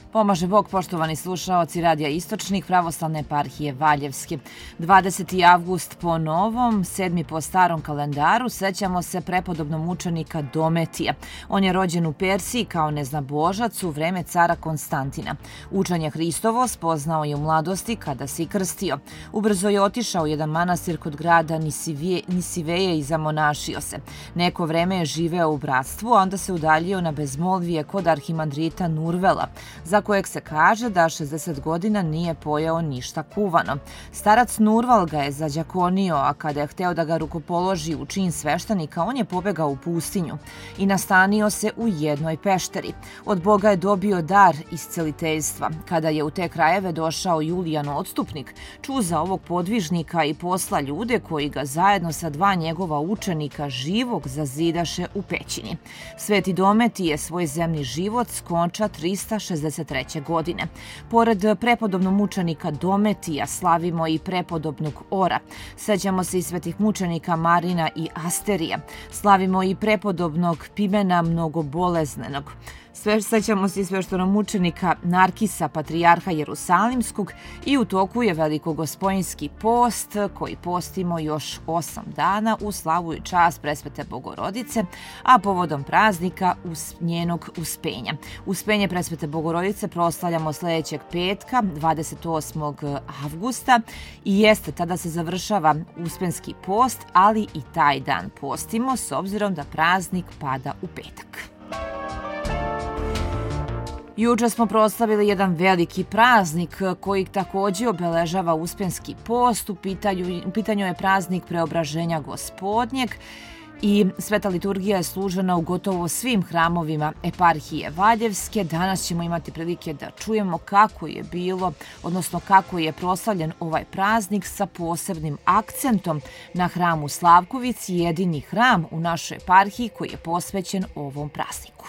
Pomaže Bog, poštovani slušaoci Radija Istočnik Pravoslavne eparhije Valjevske. 20. avgust po novom, 7. po starom kalendaru, sećamo se prepodobnog mučenika Dometija. On je rođen u Persiji kao neznabožac u vreme cara Konstantina. Učenje Hristovo spoznao je u mladosti kada se i krstio. Ubrzo je otišao u jedan manastir kod grada Nisiveje i zamonašio se. Neko vreme je živeo u bratstvu, a onda se udaljio na bezmolvije kod arhimandrita Nurvela, za kojeg se kaže da 60 godina nije pojeo ništa kuvano. Starac Nurval ga je zađakonio, a kada je hteo da ga rukopoloži u čin sveštenika, on je pobegao u pustinju i nastanio se u jednoj pešteri. Od Boga je dobio dar isceliteljstva. Kada je u te krajeve došao Julijan Odstupnik, čuo za ovog podvižnika i posla ljude koji ga zajedno sa dva njegova učenika živog zazidaše u pećini. Sveti Dometi je svoj zemni život skonča 363. godine. Pored prepodobnog mučenika Dometija slavimo i prepodobnog Ora. Sećamo se i svetih mučenika Marina i Asterija. Slavimo i prepodobnog Pimena Mnogoboleznenog. Sećamo se i sveštenomučenika Narkisa, patrijarha Jerusalimskog, i u toku je Velikogospojinski post koji postimo još 8 dana u slavu i čast Presvete Bogorodice, a povodom praznika njenog uspenja. Uspenje Presvete Bogorodice proslavljamo sledećeg petka, 28. avgusta, i tada se završava uspenski post, ali i taj dan postimo s obzirom da praznik pada u petak. Juče smo proslavili jedan veliki praznik koji takođe obeležava uspenski post. U pitanju je praznik Preobraženja Gospodnjeg i sveta liturgija je služena u gotovo svim hramovima eparhije Valjevske. Danas ćemo imati prilike da čujemo kako je bilo, odnosno kako je proslavljen ovaj praznik sa posebnim akcentom na hramu Slavkovici, jedini hram u našoj eparhiji koji je posvećen ovom prazniku.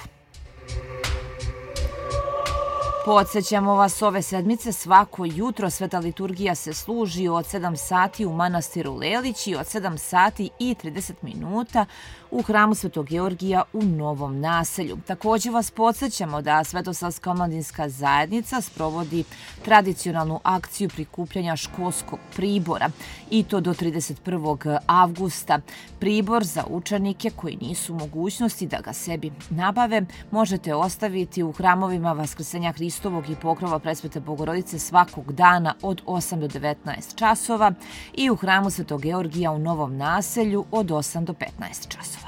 Podsećamo vas, ove sedmice svako jutro sveta liturgija se služi od 7 sati u manastiru Lelić i od 7 sati i 30 minuta u hramu Svetog Georgija u Novom naselju. Takođe vas podsećamo da Svetosavska omladinska zajednica sprovodi tradicionalnu akciju prikupljanja školskog pribora, i to do 31. avgusta. Pribor za učenike koji nisu u mogućnosti da ga sebi nabave možete ostaviti u hramovima Vaskrsenja Hristovog i Pokrova Presvete Bogorodice svakog dana od 8 do 19 časova i u hramu Svetog Georgija u Novom naselju od 8 do 15 časova.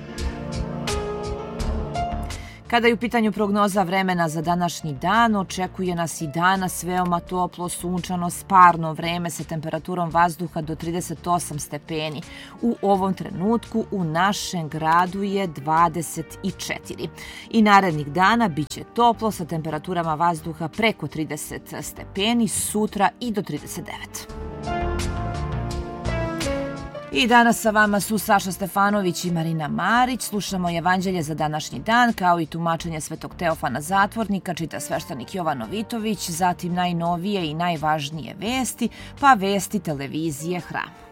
Kada je u pitanju prognoza vremena za današnji dan, očekuje nas i danas veoma toplo, sunčano, sparno vreme sa temperaturom vazduha do 38 stepeni. U ovom trenutku u našem gradu je 24. I narednih dana biće toplo sa temperaturama vazduha preko 30 stepeni, sutra i do 39. I danas sa vama su Saša Stefanović i Marina Marić. Slušamo Evanđelje za današnji dan, kao i tumačenje Svetog Teofana Zatvornika, čita sveštenik Jovan Vitović, zatim najnovije i najvažnije vesti, pa vesti televizije Hram.